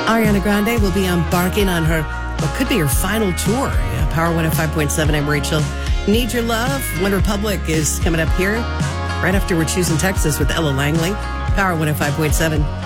Ariana Grande will be embarking on what could be her final tour. Yeah, Power 105.7, I'm Rachel. Need Your Love. One Republic is coming up here right after we're choosing Texas with Ella Langley. Power 105.7.